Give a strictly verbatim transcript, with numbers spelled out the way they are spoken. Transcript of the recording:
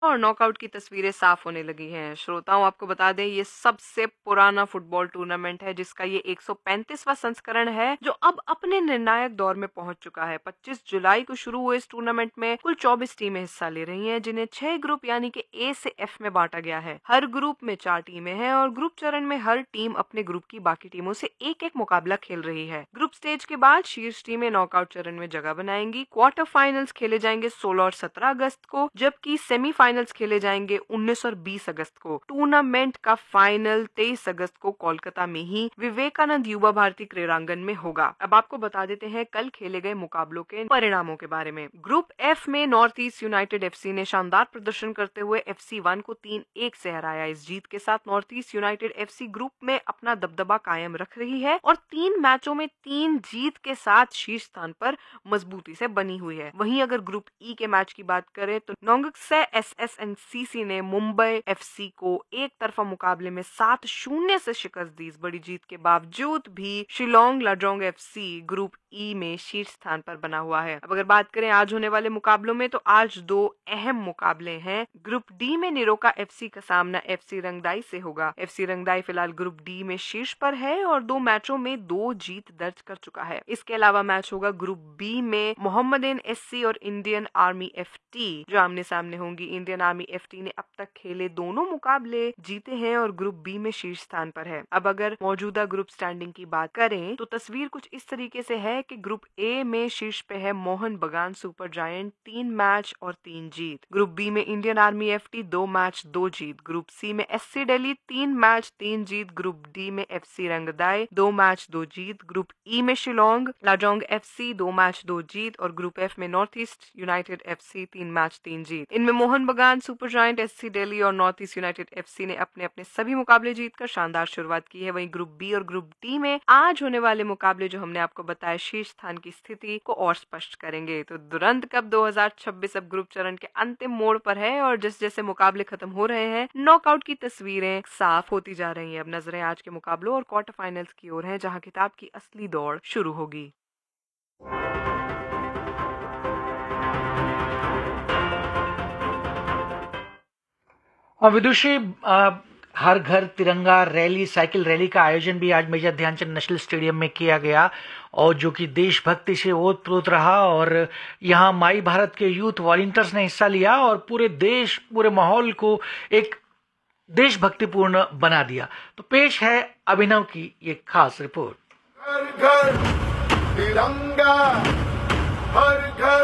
और नॉकआउट की तस्वीरें साफ होने लगी हैं। श्रोताओं, आपको बता दें ये सबसे पुराना फुटबॉल टूर्नामेंट है जिसका ये एक सौ पैंतीसवां संस्करण है जो अब अपने निर्णायक दौर में पहुंच चुका है। पच्चीस जुलाई को शुरू हुए इस टूर्नामेंट में कुल चौबीस टीमें हिस्सा ले रही हैं जिन्हें छह ग्रुप यानी कि ए से एफ में बांटा गया है। हर ग्रुप में चार टीमें हैं और ग्रुप चरण में हर टीम अपने ग्रुप की बाकी टीमों से एक एक मुकाबला खेल रही है। ग्रुप स्टेज के बाद शीर्ष टीमें नॉकआउट चरण में जगह बनाएंगी। क्वार्टर फाइनल्स खेले जाएंगे सोलह और सत्रह अगस्त को, जबकि सेमीफाइनल्स खेले जाएंगे उन्नीस और बीस अगस्त को। टूर्नामेंट का फाइनल तेईस अगस्त को कोलकाता में ही विवेकानंद युवा भारती क्रीड़ांगन में होगा। अब आपको बता देते हैं कल खेले गए मुकाबलों के परिणामों के बारे में। ग्रुप एफ में नॉर्थ ईस्ट यूनाइटेड एफसी ने शानदार प्रदर्शन करते हुए एफसी वन को तीन एक से हराया। इस जीत के साथ north east United FC group में अपना दबदबा कायम रख रही है और तीन मैचों में तीन जीत के साथ शीर्ष स्थान पर मजबूती से बनी हुई है। वहीं अगर ग्रुप ई के मैच की बात करें तो नोंगकसे एस एस एन सी सी ने मुंबई एफसी को एक तरफा मुकाबले में सात शून्य से शिकस्त दी। इस बड़ी जीत के बावजूद भी शिलोंग लाजोंग एफसी ग्रुप ई में शीर्ष स्थान पर बना हुआ है। अब अगर बात करें आज होने वाले मुकाबलों में तो आज दो अहम मुकाबले हैं। ग्रुप डी में निरोका एफसी का सामना एफसी रंगदाई से होगा। एफसी रंगदाई फिलहाल ग्रुप डी में शीर्ष पर है और दो मैचों में दो जीत दर्ज कर चुका है। इसके अलावा मैच होगा ग्रुप बी में मोहम्मदन एससी और इंडियन आर्मी एफटी जो आमने सामने होंगी। इंडियन आर्मी एफटी ने अब तक खेले दोनों मुकाबले जीते हैं और ग्रुप बी में शीर्ष स्थान पर है। अब अगर मौजूदा ग्रुप स्टैंडिंग की बात करें तो तस्वीर कुछ इस तरीके से है कि ग्रुप ए में शीर्ष पे है मोहन बगान सुपर जायंट, तीन मैच और तीन जीत। ग्रुप बी में इंडियन आर्मी एफटी दो मैच दो जीत। ग्रुप सी में एससी दिल्ली तीन मैच तीन जीत। ग्रुप डी में एफसी रंगदाई दो मैच दो जीत। ग्रुप ई में शिलोंग लाजोंग एफसी दो मैच दो जीत और ग्रुप एफ में नॉर्थ ईस्ट यूनाइटेड एफसी तीन मैच तीन जीत। इनमें मोहन बगान सुपर जायंट, एससी दिल्ली और नॉर्थ ईस्ट यूनाइटेड एफसी ने अपने अपने सभी मुकाबले जीतकर शानदार शुरुआत की है। वहीं ग्रुप बी और ग्रुप डी में आज होने वाले मुकाबले जो हमने आपको बताया शीर्ष स्थान की स्थिति को और स्पष्ट करेंगे। तो दुरंत कप दो हज़ार छब्बीस अब ग्रुप चरण के अंतिम मोड़ पर है और जैसे जैसे मुकाबले खत्म हो रहे हैं नॉकआउट की तस्वीरें साफ होती जा रही हैं। अब नजरें आज के मुकाबलों और क्वार्टर फाइनल्स की ओर हैं जहां खिताब की असली दौड़ शुरू होगी। और विदुषी हर घर तिरंगा रैली, साइकिल रैली का आयोजन भी आज मेजर ध्यानचंद नेशनल स्टेडियम में किया गया और जो कि देशभक्ति से ओतप्रोत रहा और यहाँ माई भारत के यूथ वॉलंटियर्स ने हिस्सा लिया और पूरे देश, पूरे माहौल को एक देशभक्तिपूर्ण बना दिया। तो पेश है अभिनव की ये खास रिपोर्ट। हर घर तिरंगा, हर घर